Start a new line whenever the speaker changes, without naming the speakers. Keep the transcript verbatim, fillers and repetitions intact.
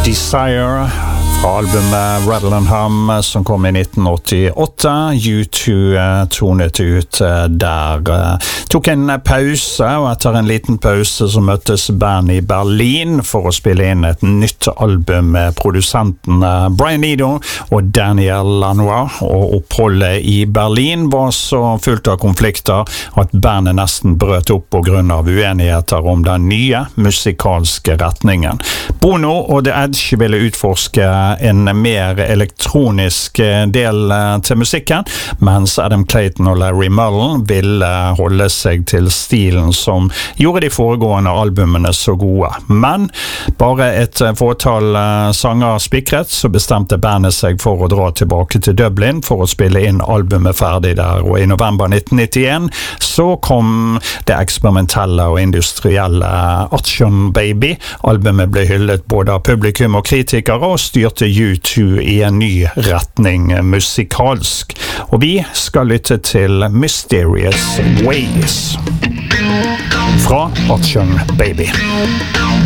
Desire fra albumet Rattle and Hum som kom i nitten åttiåtte. U to tonet ut der. Tok en pause, og etter en liten pause så møttes band i Berlin for å spille inn et nytt album med produsentene Brian Eno og Daniel Lanois. Og oppholdet i Berlin var så fullt av konflikter at bandet nesten brøt opp på grunn av uenigheter om den nye musikalske retningen. Bono og The Edge ville utforske en mer elektronisk del til musikken, mens Adam Clayton og Larry Mullen ville holde seg til stilen som gjorde de foregående albumene så gode. Men bare et fåtall sanger spikret, så bestemte bandet seg for å dra tilbake til Dublin for å spille inn albumet ferdig der, og i november nitten nittien så kom det eksperimentelle og industrielle Action Baby. Albumet ble hyllet både av publikum og kritikere, og styrte U to i en ny retning musikalsk. Og vi skal lytte til Mysterious Ways fra Action Baby.